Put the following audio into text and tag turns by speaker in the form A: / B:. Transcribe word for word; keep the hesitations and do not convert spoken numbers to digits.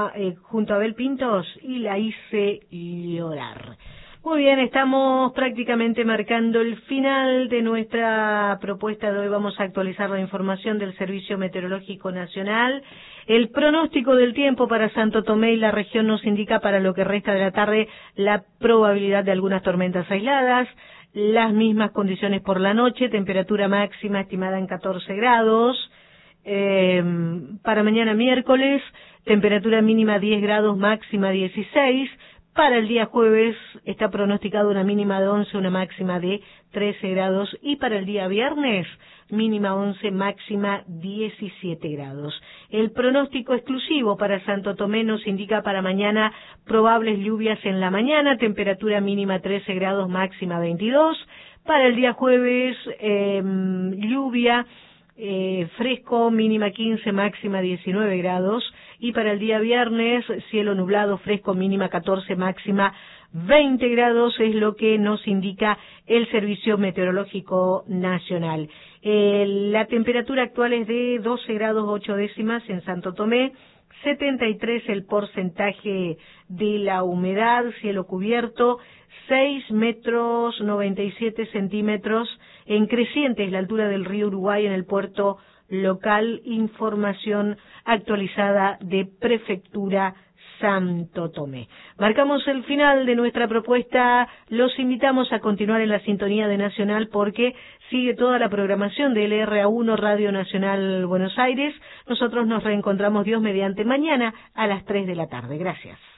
A: a, eh, junto a Abel Pintos y la hice llorar. Muy bien, estamos prácticamente marcando el final de nuestra propuesta de hoy. Vamos a actualizar la información del Servicio Meteorológico Nacional. El pronóstico del tiempo para Santo Tomé y la región nos indica para lo que resta de la tarde la probabilidad de algunas tormentas aisladas, las mismas condiciones por la noche, temperatura máxima estimada en catorce grados. Eh, para mañana miércoles, temperatura mínima diez grados, máxima dieciséis. Para el día jueves está pronosticado una mínima de once, una máxima de trece grados. Y para el día viernes, mínima once, máxima diecisiete grados. El pronóstico exclusivo para Santo Tomé nos indica para mañana probables lluvias en la mañana, temperatura mínima trece grados, máxima veintidós. Para el día jueves, eh, lluvia, eh, fresco, mínima quince, máxima diecinueve grados. Y para el día viernes, cielo nublado, fresco, mínima catorce, máxima veinte grados, es lo que nos indica el Servicio Meteorológico Nacional. Eh, la temperatura actual es de doce grados ocho décimas en Santo Tomé, setenta y tres el porcentaje de la humedad, cielo cubierto, seis metros noventa y siete centímetros, en creciente es la altura del río Uruguay en el puerto local, información actualizada de Prefectura Santo Tomé. Marcamos el final de nuestra propuesta, los invitamos a continuar en la sintonía de Nacional porque sigue toda la programación de L R A uno Radio Nacional Buenos Aires. Nosotros nos reencontramos Dios mediante mañana a las tres de la tarde. Gracias.